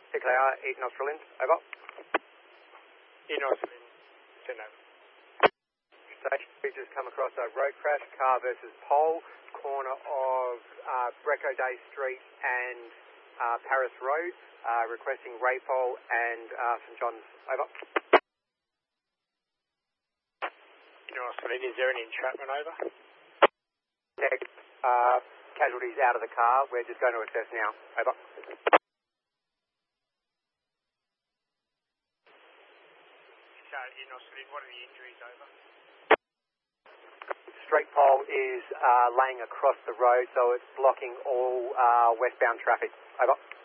Declare Eden Australian, over. Eden Australian, send over. Station, we just come across a road crash, car versus pole, corner of Brecco Day Street and Paris Road, requesting Raypole and St John's, over. Eden Australian, is there an entrapment, over? Next, casualties out of the car, we're just going to assess now, over. Eden Australian, what are the injuries, over? Street pole is laying across the road, so it's blocking all westbound traffic. Over.